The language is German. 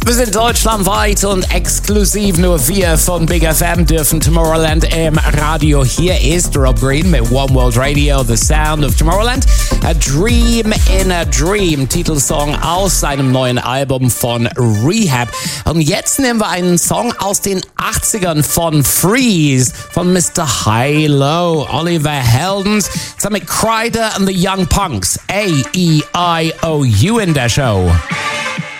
Wir sind deutschlandweit und exklusiv nur wir von Big FM dürfen Tomorrowland im Radio. Hier ist Rob Green mit One World Radio, The Sound of Tomorrowland. A Dream in a Dream, Titelsong aus seinem neuen Album von Rehab. Und jetzt nehmen wir einen Song aus den 80ern von Freeze, von Mr. Hi-Lo, Oliver Heldens, zusammen mit Kryder and the Young Punks. A-E-I-O-U in der Show.